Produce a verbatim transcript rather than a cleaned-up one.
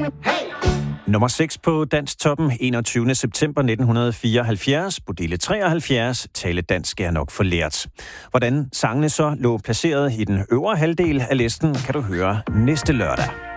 Nummer seks på Dansktoppen, enogtyvende september nitten fireoghalvfjerds. Bodille treoghalvfjerds, Tale dansk er nok for lært. Hvordan sangene så lå placeret i den øvre halvdel af listen, kan du høre næste lørdag.